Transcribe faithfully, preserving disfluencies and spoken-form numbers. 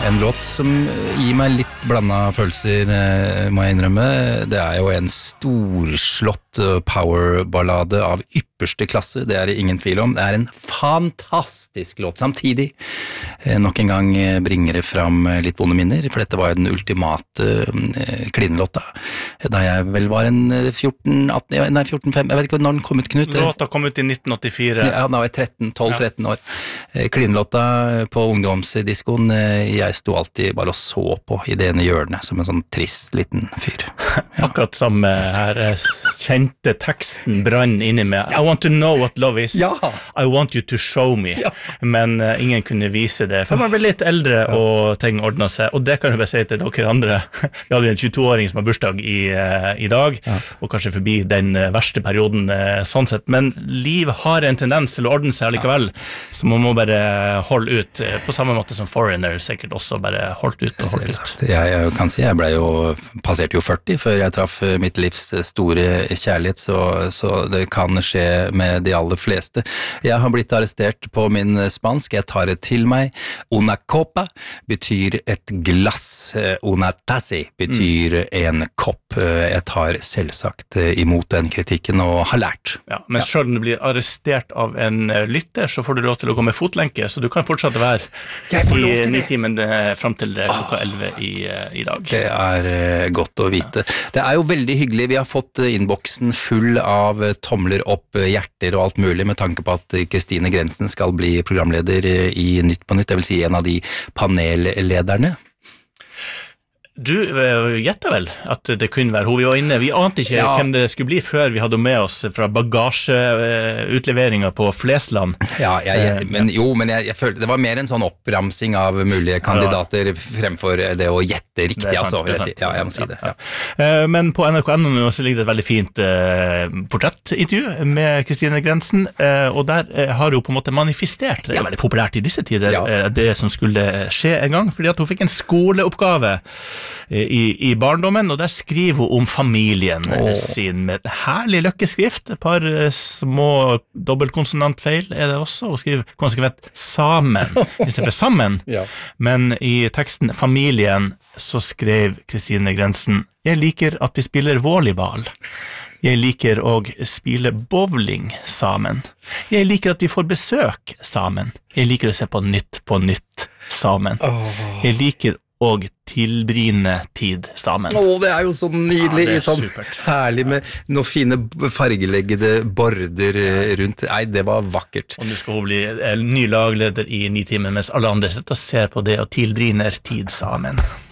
en låt som gir meg litt blandet følelser, må jeg innrømme. Det er jo en storslått powerballade av ypperste klasse, det er det ingen tvil om. Det er en fantastisk låt samtidig. Nok en gang bringer det fram litt vonde minner, for dette var jo den ultimate klinelåta. Da jeg vel var en fjorten, atten, nei fjorten, fem, jeg vet ikke når den kom ut, Knut. Låta kom ut i nitten åttifire. Ja, da var jeg tretten, tolv tretten år. Klinelåta på ungdomsdiskoen, jeg sto alltid bare og så på i det ene hjørnet, som en sånn trist liten fyr. Ja. Akkurat samme her, kjente teksten brann inni meg. I want to know what love is. Ja. I want you to show me. Ja. Men uh, ingen kunne vise det, for man ble litt eldre ja. Og ting ordnet seg. Og det kan jeg bare si til dere andre. Vi hadde en tjueto-åring som har bursdag i, uh, i dag, ja. Og kanskje forbi den uh, verste perioden uh, sånn sett. Men liv har en tendens til å ordne seg likevel, ja. Så man må bare holde ut, uh, på samme måte som Foreigner sikkert også bare holdt ut og holdt ut. Jeg, jeg kan si, jeg ble jo, passerte jo førti før jeg traff mitt livs store kjærlighet, så, så det kan skje med de aller fleste. Jeg har blitt arrestert på min spansk, jeg tar det til meg. Una copa betyr et glass, una tasse betyr mm. en kopp. Jeg tar selvsagt imot den kritikken og har lært. Ja, men ja. Selv om du blir arrestert av en lytter, så får du lov til å gå med fotlenke, så du kan fortsatt være i nitimen frem til klokka elleve i, i dag. Det er godt å vite. Det er jo veldig hyggelig, vi har fått innboksen full av tomler opp, hjerter og alt mulig, med tanke på at Kristine Grensen skal bli programleder i Nytt på Nytt, det vil si en av de panellederne. Du gjettet vel at det kunne være hun vi var inne. Vi ante ikke ja. Hvem det skulle bli før vi hadde med oss fra bagasjeutleveringen på Flesland. Ja, jeg, jeg, men jo, men jeg, jeg følte det var mer en sånn oppramsing av mulige kandidater ja. Fremfor det å gjette riktig, sant, altså, vil jeg si. Ja, jeg må si det. Ja. Ja. Men på N R K N O så ligger det et veldig fint uh, portrettintervju med Kristine Grensen, uh, og der uh, har hun på en måte manifestert, det er veldig populært i disse tider, ja. uh, det som skulle skje en gang, fordi at hun fikk en skoleoppgave I, i barndommen, og der skriver hun om familien oh. sin med et herlig løkkeskrift, et par små dobbeltkonsonantfeil er det også, og skriver konsekvent sammen, i stedet for sammen, ja. Men i teksten familien så skrev Kristine Grensen: jeg liker at vi spiller volleyball. Jeg liker å spille bowling sammen. Jeg liker at vi får besøk sammen. Jeg liker å se på Nytt på Nytt sammen. Oh. Jeg liker og tilbringe tid sammen. Åh, det er jo så nydelig, ja, sånn supert. Herlig med noen fine fargeleggede border rundt. Nei, det var vakkert. Og nå skal hun bli ny lagleder i Nitimen, mens alle andre sitter og ser på det og tilbringe tid sammen.